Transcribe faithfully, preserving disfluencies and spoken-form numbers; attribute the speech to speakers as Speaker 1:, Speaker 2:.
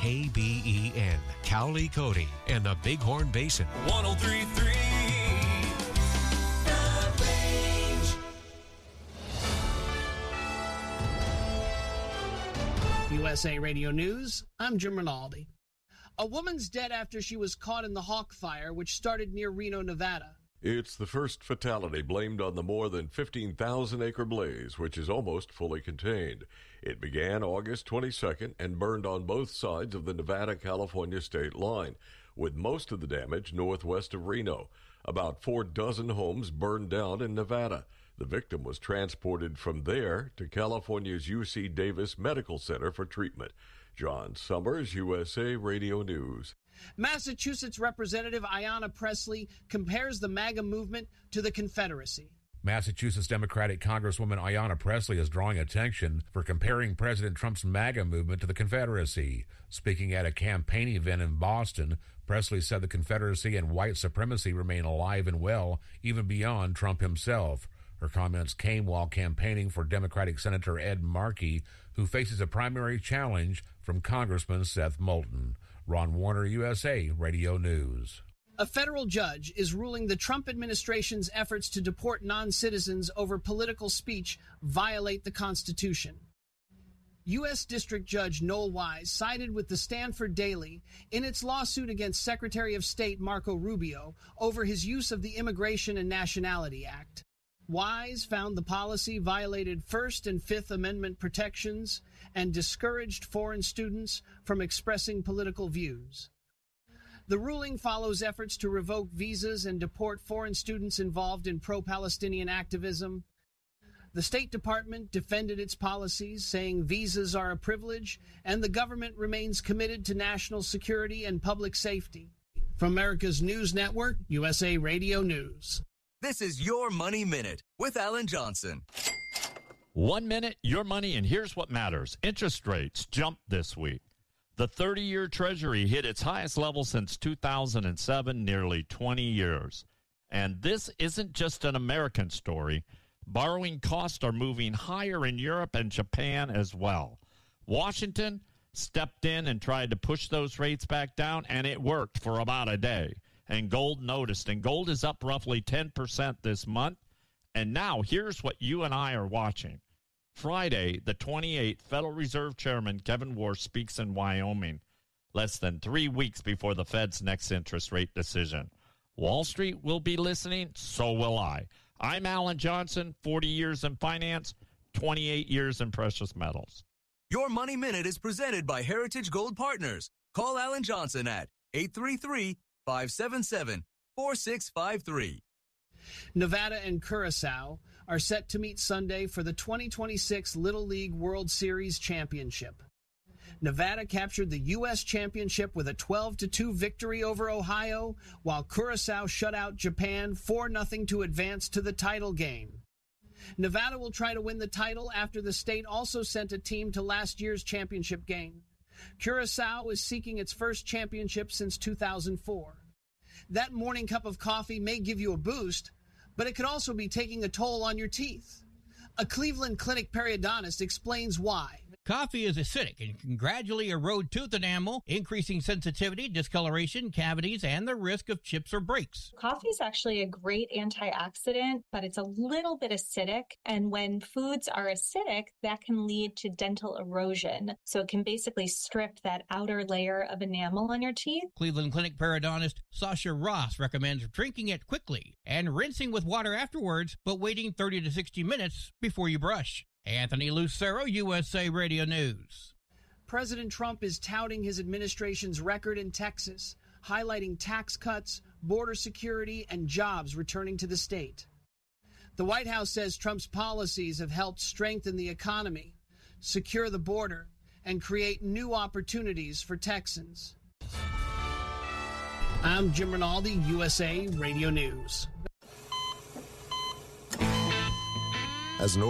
Speaker 1: K B E N, Cowley Cody, and the Bighorn Basin.
Speaker 2: one oh three point three The Range.
Speaker 3: U S A Radio News, I'm Jim Rinaldi. A woman's dead after she was caught in the Hawk Fire, which started near Reno, Nevada.
Speaker 4: It's the first fatality blamed on the more than fifteen thousand acre blaze, which is almost fully contained. It began August twenty-second and burned on both sides of the Nevada-California state line, with most of the damage northwest of Reno. About four dozen homes burned down in Nevada. The victim was transported from there to California's U C Davis Medical Center for treatment. John Summers, U S A Radio News.
Speaker 3: Massachusetts Representative Ayanna Pressley compares the MAGA movement to the Confederacy.
Speaker 5: Massachusetts Democratic Congresswoman Ayanna Pressley is drawing attention for comparing President Trump's MAGA movement to the Confederacy. Speaking at a campaign event in Boston, Pressley said the Confederacy and white supremacy remain alive and well, even beyond Trump himself. Her comments came while campaigning for Democratic Senator Ed Markey, who faces a primary challenge from Congressman Seth Moulton. Ron Warner, U S A Radio News.
Speaker 3: A federal judge is ruling the Trump administration's efforts to deport non-citizens over political speech violate the Constitution. U S. District Judge Noel Wise sided with the Stanford Daily in its lawsuit against Secretary of State Marco Rubio over his use of the Immigration and Nationality Act. Wise found the policy violated First and Fifth Amendment protections and discouraged foreign students from expressing political views. The ruling follows efforts to revoke visas and deport foreign students involved in pro-Palestinian activism. The State Department defended its policies, saying visas are a privilege and the government remains committed to national security and public safety. From America's News Network, U S A Radio News.
Speaker 6: This is Your Money Minute with Alan Johnson.
Speaker 7: One minute, your money, and here's what matters. Interest rates jumped this week. The thirty-year Treasury hit its highest level since two thousand seven, nearly twenty years. And this isn't just an American story. Borrowing costs are moving higher in Europe and Japan as well. Washington stepped in and tried to push those rates back down, and it worked for about a day. And gold noticed, and gold is up roughly ten percent this month. And now here's what you and I are watching. Friday, the twenty-eighth, Federal Reserve Chairman Kevin Warsh speaks in Wyoming, less than three weeks before the Fed's next interest rate decision. Wall Street will be listening, so will I. I'm Alan Johnson, forty years in finance, twenty-eight years in precious metals.
Speaker 6: Your Money Minute is presented by Heritage Gold Partners. Call Alan Johnson at eight three three, five seven seven, four six five three.
Speaker 3: Nevada and Curacao are set to meet Sunday for the twenty twenty-six Little League World Series Championship. Nevada captured the U S championship with a twelve to two victory over Ohio, while Curacao shut out Japan four nothing to advance to the title game. Nevada will try to win the title after the state also sent a team to last year's championship game. Curacao is seeking its first championship since two thousand four. That morning cup of coffee may give you a boost, but it could also be taking a toll on your teeth. A Cleveland Clinic periodontist explains why.
Speaker 8: Coffee is acidic and can gradually erode tooth enamel, increasing sensitivity, discoloration, cavities, and the risk of chips or breaks.
Speaker 9: Coffee is actually a great antioxidant, but it's a little bit acidic. And when foods are acidic, that can lead to dental erosion. So it can basically strip that outer layer of enamel on your teeth.
Speaker 8: Cleveland Clinic periodontist Sasha Ross recommends drinking it quickly and rinsing with water afterwards, but waiting thirty to sixty minutes before you brush. Anthony Lucero, U S A Radio News.
Speaker 3: President Trump is touting his administration's record in Texas, highlighting tax cuts, border security, and jobs returning to the state. The White House says Trump's policies have helped strengthen the economy, secure the border, and create new opportunities for Texans. I'm Jim Rinaldi, U S A Radio News.
Speaker 10: As an